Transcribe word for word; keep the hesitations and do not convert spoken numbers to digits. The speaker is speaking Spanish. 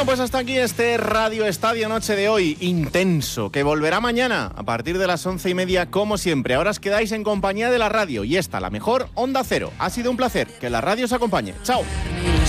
Bueno, pues hasta aquí este Radio Estadio Noche de hoy, intenso, que volverá mañana a partir de las once y media como siempre. Ahora os quedáis en compañía de la radio y esta, la mejor Onda Cero. Ha sido un placer, que la radio os acompañe. Chao.